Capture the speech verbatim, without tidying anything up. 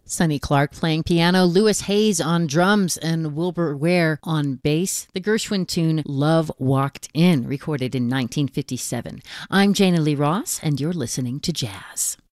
Sonny Clark playing piano, Louis Hayes on drums, and Wilbur Ware on bass. The Gershwin tune Love Walked In, recorded in nineteen fifty-seven. I'm Jana Lee Ross, and you're listening to Jazz.